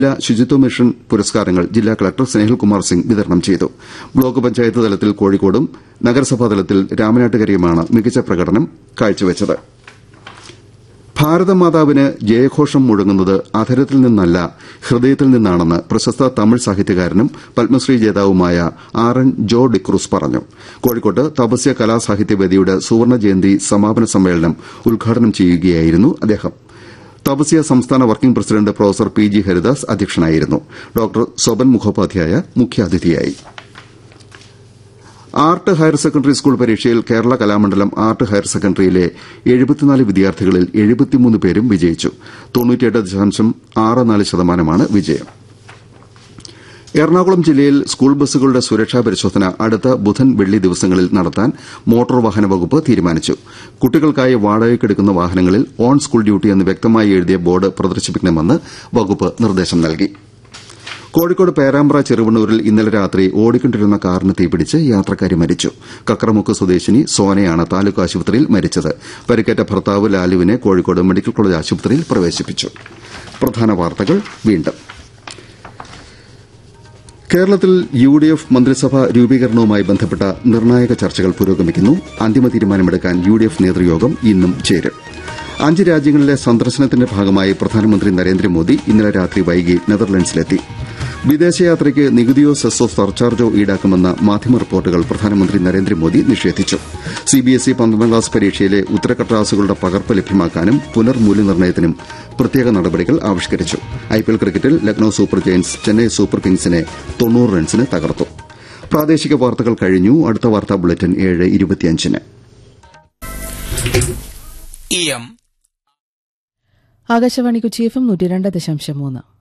ജില്ലാ ശുചിത്വ മിഷൻ പുരസ്കാരങ്ങൾ ജില്ലാ കളക്ടർ സ്നേഹിൽകുമാർ സിംഗ് വിതരണം ചെയ്തു. ബ്ലോക്ക് പഞ്ചായത്ത് തലത്തിൽ കോഴിക്കോടും നഗരസഭാ തലത്തിൽ രാമനാട്ടുകരയുമാണ് മികച്ച പ്രകടനം കാഴ്ചവെച്ചത്. ഭാരതമാതാവിന് ജയഘോഷം മുഴങ്ങുന്നത് അധരത്തിൽ നിന്നല്ല ഹൃദയത്തിൽ നിന്നാണെന്ന് പ്രശസ്ത തമിഴ് സാഹിത്യകാരനും പത്മശ്രീ ജേതാവുമായ ആർ.എൻ. ജോ ഡിക്രൂസ് പറഞ്ഞു. കോഴിക്കോട്ട് തപസ്യ കലാസാഹിത്യവേദിയുടെ സുവർണ ജയന്തി സമാപന സമ്മേളനം ഉദ്ഘാടനം ചെയ്യുകയായിരുന്നു അദ്ദേഹം. തപസ്യ സംസ്ഥാന working president professor PG. Haridas അധ്യക്ഷനായിരുന്നു. ഡോക്ടർ സ്വപൻ മുഖോപാധ്യായ മുഖ്യാതിഥിയായി. ആർട്ട് ഹയർ സെക്കൻഡറി സ്കൂൾ പരീക്ഷയിൽ കേരള കലാമണ്ഡലം ആർട്ട് ഹയർ സെക്കൻഡറിയിലെ 74 വിദ്യാർത്ഥികളിൽ 73 പേരും വിജയിച്ചു. 98.64% വിജയം. എറണാകുളം ജില്ലയിൽ സ്കൂൾ ബസ്സുകളുടെ സുരക്ഷാ പരിശോധന അടുത്ത ബുധൻ വെള്ളി ദിവസങ്ങളിൽ നടത്താൻ മോട്ടോർ വാഹന വകുപ്പ് തീരുമാനിച്ചു. കുട്ടികൾക്കായി വാടകയ്ക്കെടുക്കുന്ന വാഹനങ്ങളിൽ ഓൺ സ്കൂൾ ഡ്യൂട്ടി എന്ന് വ്യക്തമായി എഴുതിയ ബോർഡ് പ്രദർശിപ്പിക്കണമെന്ന് വകുപ്പ് നിർദ്ദേശം നൽകി. കോഴിക്കോട് പേരാമ്പ്ര ചെറുവണ്ണൂരിൽ ഇന്നലെ രാത്രി ഓടിക്കൊണ്ടിരുന്ന കാറിന് തീപിടിച്ച് യാത്രക്കാരി മരിച്ചു. കക്രമുക്ക് സ്വദേശിനി സോനയാണ് താലൂക്ക് ആശുപത്രിയിൽ മരിച്ചത്. പരിക്കേറ്റ ഭർത്താവ് ലാലുവിനെ കോഴിക്കോട് മെഡിക്കൽ കോളേജ് ആശുപത്രിയിൽ പ്രവേശിപ്പിച്ചു. പ്രധാന വാർത്തകൾ വീണ്ടും. കേരളത്തിൽ യുഡിഎഫ് മന്ത്രിസഭാ രൂപീകരണവുമായി ബന്ധപ്പെട്ട നിർണായക ചർച്ചകൾ പുരോഗമിക്കുന്നു. അന്തിമ തീരുമാനമെടുക്കാൻ യുഡിഎഫ് നേതൃയോഗം ഇന്നും ചേരും. 5 രാജ്യങ്ങളിലെ സന്ദർശനത്തിന്റെ ഭാഗമായി പ്രധാനമന്ത്രി നരേന്ദ്രമോദി ഇന്നലെ രാത്രി വൈകി നെതർലൻഡ്സിലെത്തി. വിദേശയാത്രയ്ക്ക് നികുതിയോ സെസ്സോ സർചാർജോ ഈടാക്കുമെന്ന മാധ്യമ റിപ്പോർട്ടുകൾ പ്രധാനമന്ത്രി നരേന്ദ്രമോദി നിഷേധിച്ചു. സിബിഎസ്ഇ 12ാം ക്ലാസ് പരീക്ഷയിലെ ഉത്തരക്കടലാസുകളുടെ പകർപ്പ് ലഭ്യമാക്കാനും പുനർമൂല്യനിർണ്ണയത്തിനും പ്രത്യേക നടപടികൾ ആവിഷ്കരിച്ചു. ഐപിഎൽ ക്രിക്കറ്റിൽ Lucknow super Giants Chennai super കിങ്സിനെ 90 റൺസിന് തകർത്തു. പ്രാദേശിക വാർത്തകൾ കഴിഞ്ഞു. അടുത്ത വാർത്താ ബുള്ളറ്റിൻ 7:25-ന്. ആകാശവാണി കൊച്ചി FM 102.3